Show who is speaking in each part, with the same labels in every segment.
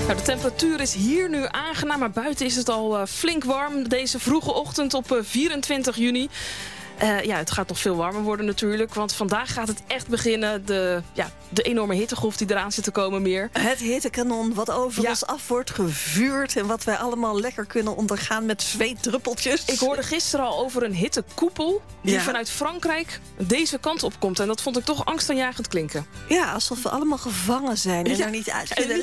Speaker 1: Nou, de temperatuur is hier nu aangenaam, maar buiten is het al flink warm. Deze vroege ochtend op 24 juni. Het gaat nog veel warmer worden natuurlijk. Want vandaag gaat het echt beginnen. De enorme hittegolf die eraan zit te komen meer.
Speaker 2: Het hittekanon wat over ons af wordt gevuurd. En wat wij allemaal lekker kunnen ondergaan met zweetdruppeltjes.
Speaker 1: Ik hoorde gisteren al over een hittekoepel die vanuit Frankrijk deze kant op komt. En dat vond ik toch angstaanjagend klinken.
Speaker 2: Ja, alsof we allemaal gevangen zijn en er niet uit kunnen.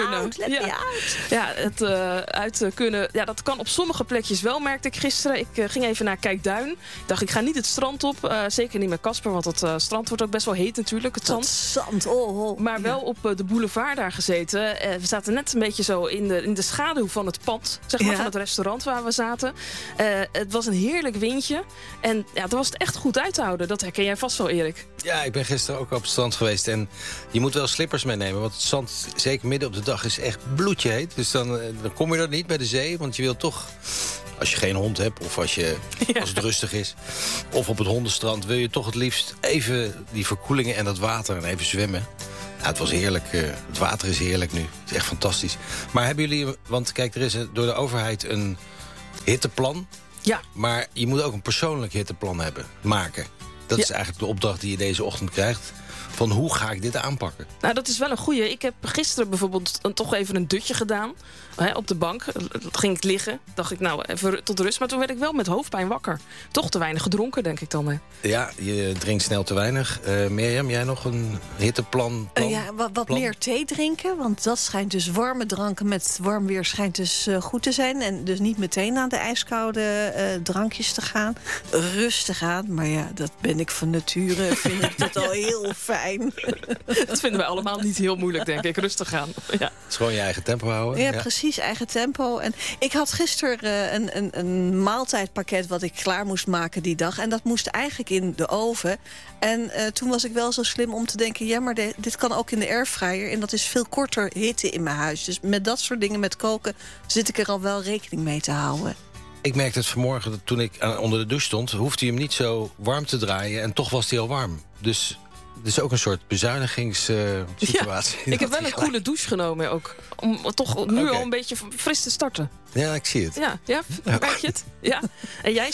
Speaker 1: Uit kunnen. Ja, dat kan op sommige plekjes wel, merkte ik gisteren. Ik ging even naar Kijkduin. Ik dacht, ik ga niet het strand op. Zeker niet met Casper, want het strand wordt ook best wel heet natuurlijk. Het zand. Maar wel op de boulevard daar gezeten. We zaten net een beetje zo in de schaduw van het pand. Zeg maar, van het restaurant waar we zaten. Het was een heerlijk windje. En ja, daar was het echt goed uit te houden. Dat herken jij vast wel, Erik.
Speaker 3: Ja, ik ben gisteren ook op het strand geweest. En je moet wel slippers meenemen. Want het zand, zeker midden op de dag, is echt bloedje heet. Dus dan kom je er niet bij de zee. Want je wilt toch, als je geen hond hebt of als het rustig is, of op het hondenstrand, wil je toch het liefst even die verkoelingen en dat water en even zwemmen. Ja, het was heerlijk. Het water is heerlijk nu. Het is echt fantastisch. Maar hebben jullie, want kijk, er is door de overheid een hitteplan.
Speaker 1: Ja.
Speaker 3: Maar je moet ook een persoonlijk hitteplan maken. Dat is eigenlijk de opdracht die je deze ochtend krijgt. Van hoe ga ik dit aanpakken?
Speaker 1: Nou, dat is wel een goeie. Ik heb gisteren bijvoorbeeld toch even een dutje gedaan. Op de bank. Ging ik liggen. Dacht ik, nou, even tot rust. Maar toen werd ik wel met hoofdpijn wakker. Toch te weinig gedronken, denk ik dan. Hè?
Speaker 3: Ja, je drinkt snel te weinig. Mirjam, jij nog een hitteplan?
Speaker 2: Wat meer thee drinken. Want dat schijnt dus warme dranken met warm weer schijnt dus goed te zijn. En dus niet meteen aan de ijskoude drankjes te gaan. Rustig aan. Maar ja, dat ben ik van nature. Vind ik dat al heel fijn.
Speaker 1: Dat vinden wij allemaal niet heel moeilijk, denk ik. Rustig aan. Ja.
Speaker 3: Het is gewoon je eigen tempo houden.
Speaker 2: Ja, precies, eigen tempo. En ik had gisteren een maaltijdpakket wat ik klaar moest maken die dag. En dat moest eigenlijk in de oven. En toen was ik wel zo slim om te denken, ja, maar dit kan ook in de airfryer. En dat is veel korter hitte in mijn huis. Dus met dat soort dingen, met koken, zit ik er al wel rekening mee te houden.
Speaker 3: Ik merkte het vanmorgen, dat toen ik onder de douche stond, hoefde hij hem niet zo warm te draaien. En toch was hij al warm. Dus het is ook een soort bezuinigingssituatie.
Speaker 1: Ik heb wel een koele douche genomen ook. Om toch nu al een beetje fris te starten.
Speaker 3: Ja, ik zie het.
Speaker 1: Ja, merk je het? Ja. En jij,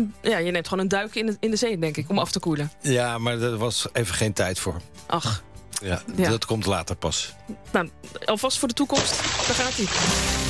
Speaker 1: je neemt gewoon een duik in de zee, denk ik, om af te koelen.
Speaker 3: Ja, maar er was even geen tijd voor.
Speaker 1: Ach.
Speaker 3: Ja, dat komt later pas.
Speaker 1: Nou, alvast voor de toekomst. Daar gaat hij.